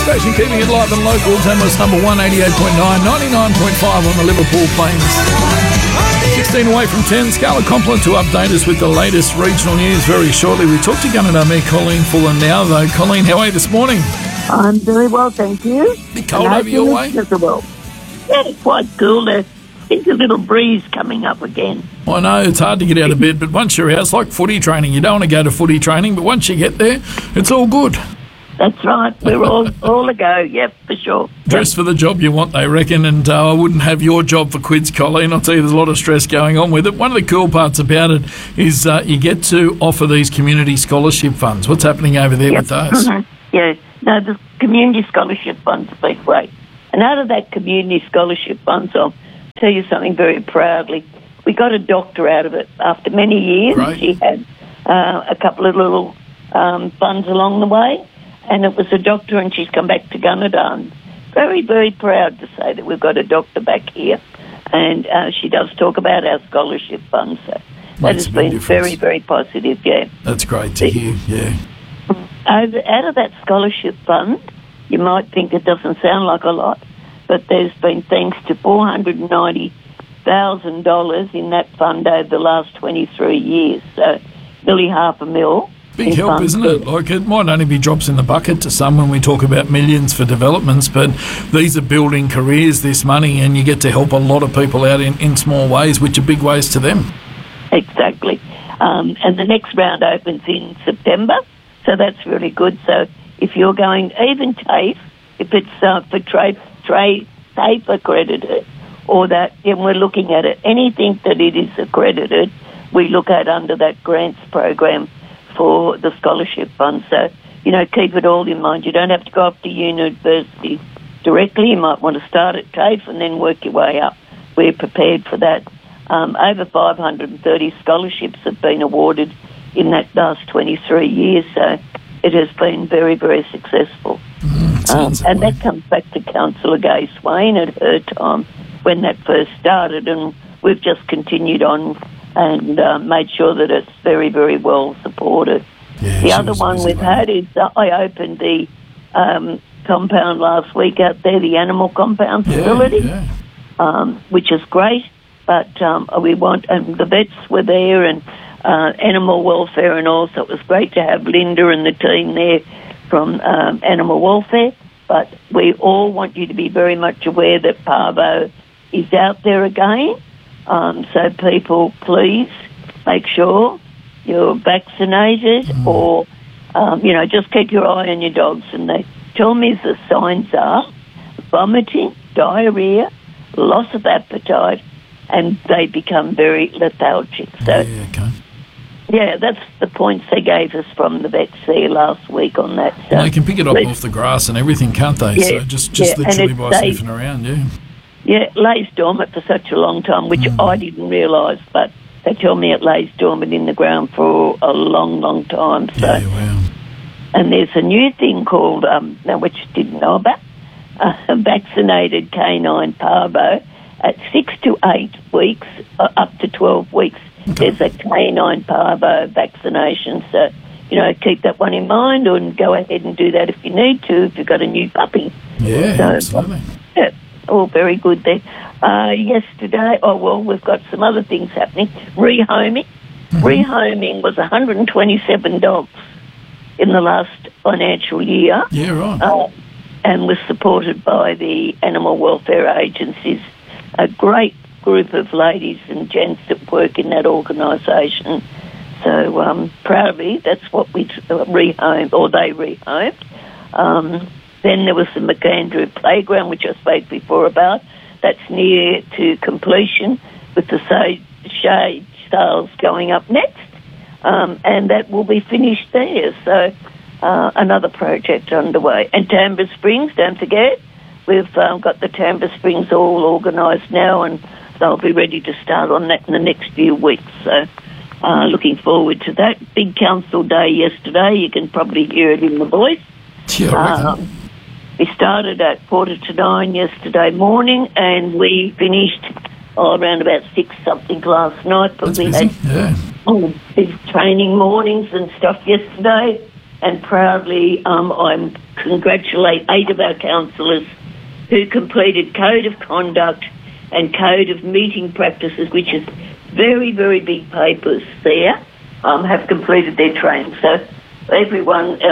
Station keeping it live and local. Tamworth's number 188.9, 99.5 on the Liverpool Plains. 16 away from 10. Scarlett Compliment to update us with the latest regional news very shortly. We talked to Gunnedah Mayor Colleen Fuller now, though. Colleen, how are you this morning? I'm very well, thank you. Bit cold over your way? Well. Yeah, quite cool. There's a little breeze coming up again. I know, it's hard to get out of bed, but once you're out, it's like footy training. You don't want to go to footy training, but once you get there, it's all good. That's right. We're all a go. Yep, for sure. Dress for the job you want, they reckon, and I wouldn't have your job for quids, Colleen. I'll tell you, there's a lot of stress going on with it. One of the cool parts about it is you get to offer these community scholarship funds. What's happening over there with those? Yeah, no, the community scholarship funds have been great. And out of that community scholarship funds, I'll tell you something very proudly. We got a doctor out of it after many years. Right. She had a couple of little funds along the way. And it was a doctor, and she's come back to Gunnedah. And very, very proud to say that we've got a doctor back here. And she does talk about our scholarship funds. So that has been very, very positive, yeah. That's great to hear, yeah. Out of that scholarship fund, you might think it doesn't sound like a lot, but there's been thanks to $490,000 in that fund over the last 23 years. So nearly $500,000. Big help, isn't it? Like, it might only be drops in the bucket to some when we talk about millions for developments, but these are building careers, this money, and you get to help a lot of people out in small ways, which are big ways to them. Exactly. And the next round opens in September, so that's really good. So if you're going, even TAFE, if it's for TAFE accredited, or that, and we're looking at it, anything that it is accredited, we look at under that grants program for the scholarship fund. So, keep it all in mind. You don't have to go up to university directly. You might want to start at TAFE and then work your way up. We're prepared for that. Over 530 scholarships have been awarded in that last 23 years, so it has been very, very successful. And that comes back to Councillor Gay Swain at her time when that first started, and we've just continued on and made sure that it's very, very well supported. Yeah, the other one we've had is I opened the compound last week out there, the animal compound facility, which is great. But the vets were there and animal welfare and all, so it was great to have Linda and the team there from animal welfare. But we all want you to be very much aware that Parvo is out there again. So people, please make sure you're vaccinated or, just keep your eye on your dogs. And they tell me the signs are vomiting, diarrhea, loss of appetite, and they become very lethargic. So, that's the points they gave us from the vets there last week on that. So they can pick it up off the grass and everything, can't they? So just literally by sniffing around, Yeah, it lays dormant for such a long time, which I didn't realise, but they tell me it lays dormant in the ground for a long, long time. So, wow. And there's a new thing called, which I didn't know about, vaccinated canine parvo at 6 to 8 weeks, up to 12 weeks. Okay. There's a canine parvo vaccination, so, keep that one in mind and go ahead and do that if you need to, if you've got a new puppy. Yeah, absolutely. Yeah. All very good there. Yesterday, we've got some other things happening. Rehoming. Rehoming was 127 dogs in the last financial year. Yeah, right. And was supported by the animal welfare agencies. A great group of ladies and gents that work in that organisation. So proudly, that's what we rehomed, or they rehomed. Then there was the McAndrew Playground, which I spoke before about. That's near to completion with the shade sails going up next. And that will be finished there. So another project underway. And Tambra Springs, don't forget, we've got the Tambra Springs all organised now, and they'll be ready to start on that in the next few weeks. So looking forward to that. Big council day yesterday. You can probably hear it in the voice. Yeah, we started at 8:45 yesterday morning, and we finished around about 6-something last night. But we had big training mornings and stuff yesterday. and proudly I congratulate 8 of our councillors who completed Code of Conduct and Code of Meeting Practices, which is very, very big papers there, have completed their training. So everyone,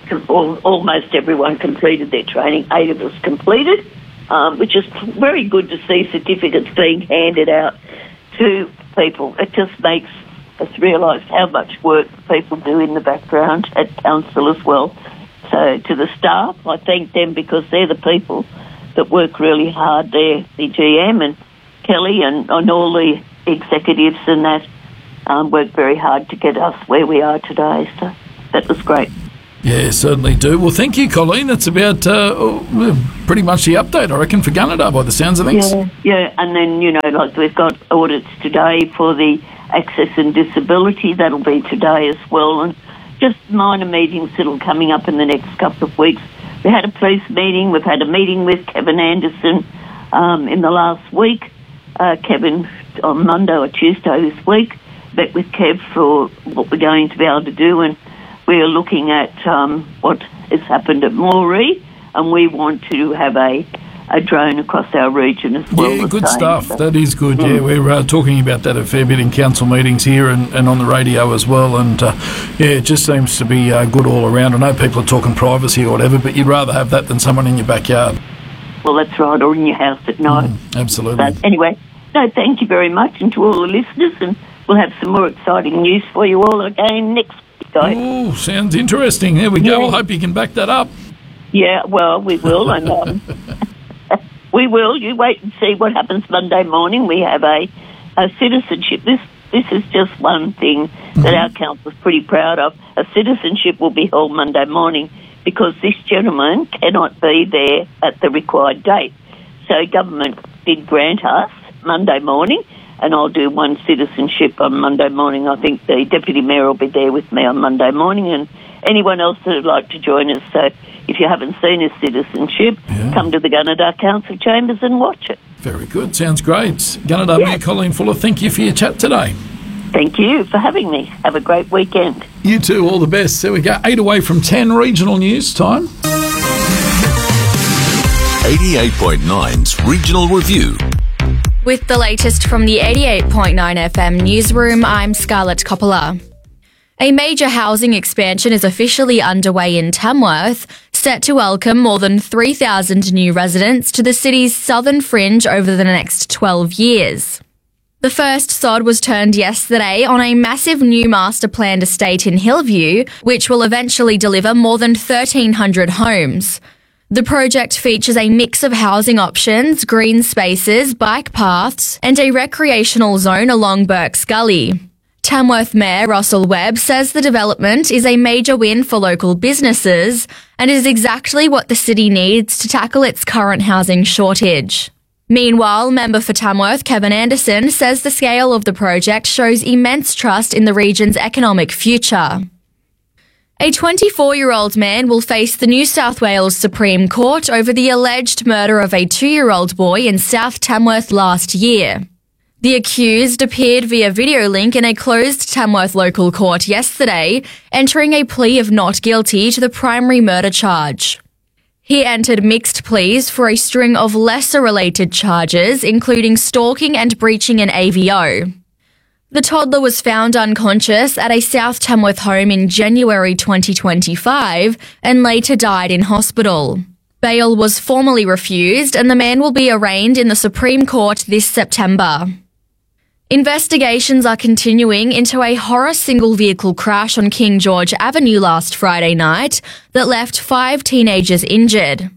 almost everyone completed their training. 8 of us completed, which is very good to see certificates being handed out to people. It just makes us realise how much work people do in the background at council as well. So to the staff, I thank them because they're the people that work really hard there, the GM and Kelly and all the executives and that work very hard to get us where we are today. So that was great. Yeah, certainly do. Well, thank you, Colleen. That's about pretty much the update, I reckon, for Gunnedah by the sounds of things. Yeah, and then, like we've got audits today for the access and disability. That'll be today as well. And just minor meetings that'll coming up in the next couple of weeks. We had a police meeting. We've had a meeting with Kevin Anderson in the last week. Kevin on Monday or Tuesday this week met with Kev for what we're going to be able to do, and we are looking at what has happened at Moree, and we want to have a drone across our region as well. Yeah, good stuff. That is good. Yeah, we're talking about that a fair bit in council meetings here and on the radio as well. And it just seems to be good all around. I know people are talking privacy or whatever, but you'd rather have that than someone in your backyard. Well, that's right, or in your house at night. Absolutely. But anyway, thank you very much, and to all the listeners, and we'll have some more exciting news for you all again next week, guys. Oh, sounds interesting. There we go. I hope you can back that up. Yeah, well, we will, and we will. You wait and see what happens Monday morning. We have a citizenship. This is just one thing that our council is pretty proud of. A citizenship will be held Monday morning because this gentleman cannot be there at the required date. So government did grant us Monday morning, and I'll do one citizenship on Monday morning. I think the Deputy Mayor will be there with me on Monday morning, and anyone else that would like to join us. So if you haven't seen his citizenship, come to the Gunnedah Council Chambers and watch it. Very good. Sounds great. Gunnedah Mayor Colleen Fuller, thank you for your chat today. Thank you for having me. Have a great weekend. You too. All the best. There we go. 8 away from 10. Regional news time. 88.9's Regional Review. With the latest from the 88.9 FM newsroom, I'm Scarlett Coppola. A major housing expansion is officially underway in Tamworth, set to welcome more than 3,000 new residents to the city's southern fringe over the next 12 years. The first sod was turned yesterday on a massive new master-planned estate in Hillview, which will eventually deliver more than 1,300 homes. The project features a mix of housing options, green spaces, bike paths, and a recreational zone along Burke's Gully. Tamworth Mayor Russell Webb says the development is a major win for local businesses and is exactly what the city needs to tackle its current housing shortage. Meanwhile, member for Tamworth Kevin Anderson says the scale of the project shows immense trust in the region's economic future. A 24-year-old man will face the New South Wales Supreme Court over the alleged murder of a 2-year-old boy in South Tamworth last year. The accused appeared via video link in a closed Tamworth local court yesterday, entering a plea of not guilty to the primary murder charge. He entered mixed pleas for a string of lesser-related charges, including stalking and breaching an AVO. The toddler was found unconscious at a South Tamworth home in January 2025 and later died in hospital. Bail was formally refused and the man will be arraigned in the Supreme Court this September. Investigations are continuing into a horror single-vehicle crash on King George Avenue last Friday night that left 5 teenagers injured.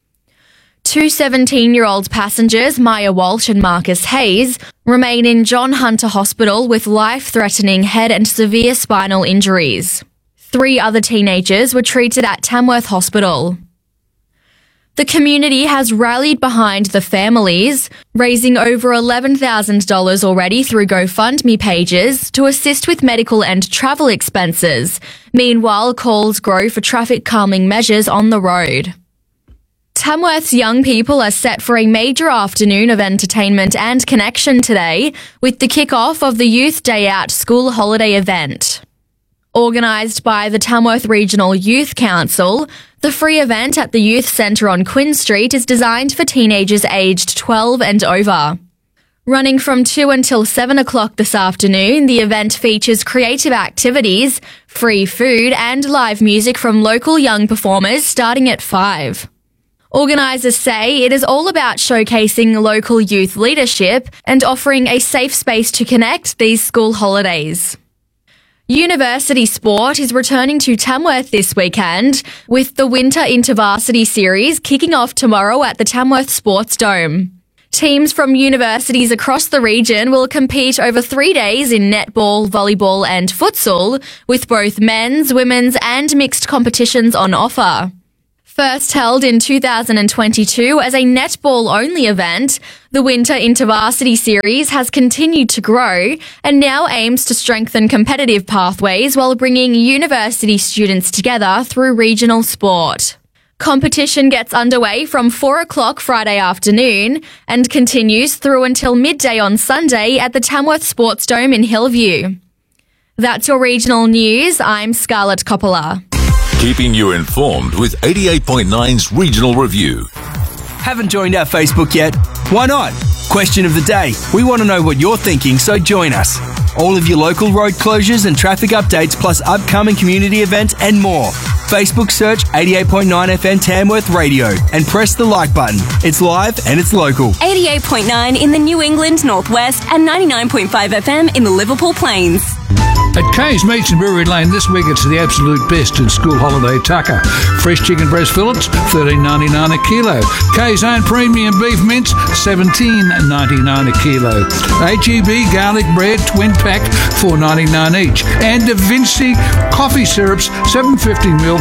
2 17-year-old passengers, Maya Walsh and Marcus Hayes, remain in John Hunter Hospital with life-threatening head and severe spinal injuries. 3 other teenagers were treated at Tamworth Hospital. The community has rallied behind the families, raising over $11,000 already through GoFundMe pages to assist with medical and travel expenses. Meanwhile, calls grow for traffic calming measures on the road. Tamworth's young people are set for a major afternoon of entertainment and connection today with the kick-off of the Youth Day Out school holiday event. Organised by the Tamworth Regional Youth Council, the free event at the Youth Centre on Quinn Street is designed for teenagers aged 12 and over. Running from 2 until 7 o'clock this afternoon, the event features creative activities, free food and live music from local young performers starting at 5. Organisers say it is all about showcasing local youth leadership and offering a safe space to connect these school holidays. University sport is returning to Tamworth this weekend, with the Winter InterVarsity Series kicking off tomorrow at the Tamworth Sports Dome. Teams from universities across the region will compete over 3 days in netball, volleyball and futsal, with both men's, women's and mixed competitions on offer. First held in 2022 as a netball-only event, the Winter InterVarsity Series has continued to grow and now aims to strengthen competitive pathways while bringing university students together through regional sport. Competition gets underway from 4 o'clock Friday afternoon and continues through until midday on Sunday at the Tamworth Sports Dome in Hillview. That's your regional news. I'm Scarlett Coppola. Keeping you informed with 88.9's Regional Review. Haven't joined our Facebook yet? Why not? Question of the day. We want to know what you're thinking, so join us. All of your local road closures and traffic updates, plus upcoming community events and more. Facebook search 88.9 FM Tamworth Radio and press the like button. It's live and it's local. 88.9 in the New England Northwest and 99.5 FM in the Liverpool Plains. At Kay's Meats and Brewery Lane this week, it's the absolute best in school holiday tucker. Fresh chicken breast fillets, $13.99 a kilo. Kay's own premium beef mince, $17.99 a kilo. HEB garlic bread, twin pack, $4.99 each. And Da Vinci coffee syrups, 750ml,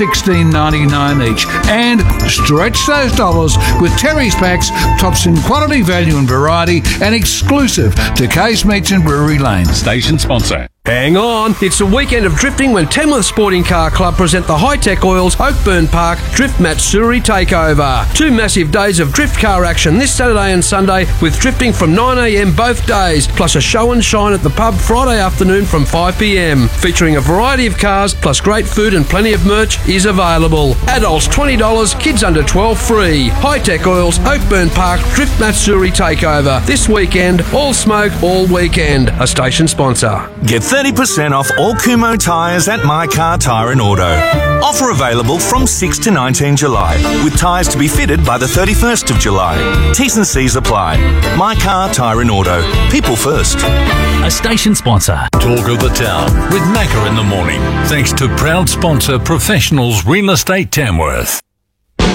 $16.99 each. And stretch those dollars with Terry's packs, tops in quality, value and variety, and exclusive to Kay's Meats and Brewery Lane. Station sponsor. Hang on, it's a weekend of drifting when Tamworth Sporting Car Club present the Hi-Tech Oils Oakburn Park Drift Matsuri Takeover. 2 massive days of drift car action this Saturday and Sunday with drifting from 9am both days, plus a show and shine at the pub Friday afternoon from 5pm. Featuring a variety of cars, plus great food and plenty of merch is available. Adults $20, kids under 12 free. Hi-Tech Oils Oakburn Park Drift Matsuri Takeover. This weekend, all smoke, all weekend. A station sponsor. Get 30% off all Kumho tyres at My Car Tyre and Auto. Offer available from 6 to 19 July, with tyres to be fitted by the 31st of July. T's and C's apply. My Car Tyre and Auto. People first. A station sponsor. Talk of the town with Macca in the morning. Thanks to proud sponsor Professionals Real Estate Tamworth.